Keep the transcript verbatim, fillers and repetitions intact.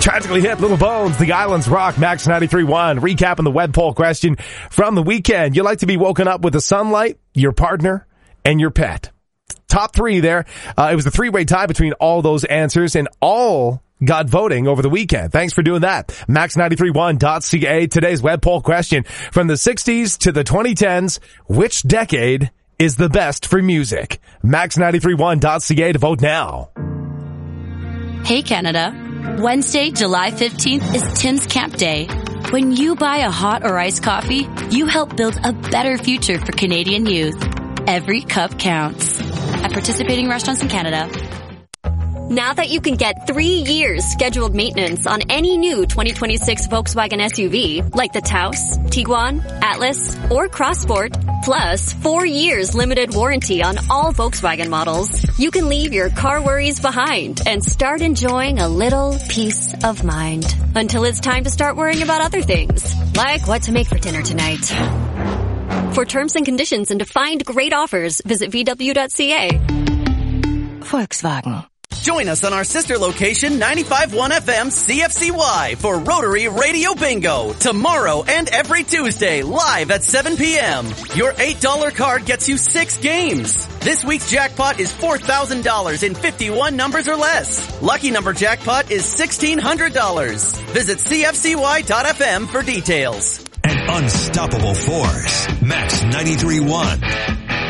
Tragically hip, Little Bones, The Islands Rock, Max ninety-three point one. Recapping the web poll question from the weekend. You like to be woken up with the sunlight, your partner, and your pet. Top three there. Uh, it was a three-way tie between all those answers, and all got voting over the weekend. Thanks for doing that. Max ninety-three point one dot c a. Today's web poll question. From the sixties to the twenty tens, which decade is the best for music? Max ninety-three point one dot c a to vote now. Hey, Canada. Wednesday, July fifteenth is Tim's Camp Day. When you buy a hot or iced coffee, you help build a better future for Canadian youth. Every cup counts. At participating restaurants in Canada. Now that you can get three years scheduled maintenance on any new twenty twenty-six Volkswagen S U V, like the Taos, Tiguan, Atlas, or Crossport, plus four years limited warranty on all Volkswagen models, you can leave your car worries behind and start enjoying a little peace of mind. Until it's time to start worrying about other things, like what to make for dinner tonight. For terms and conditions and to find great offers, visit v w dot c a. Volkswagen. Join us on our sister location, ninety-five point one F M C F C Y, for Rotary Radio Bingo, tomorrow and every Tuesday, live at seven p.m. Your eight dollar card gets you six games. This week's jackpot is four thousand dollars in fifty-one numbers or less. Lucky number jackpot is sixteen hundred dollars. Visit c f c y dot f m for details. An unstoppable force. Max ninety-three point one.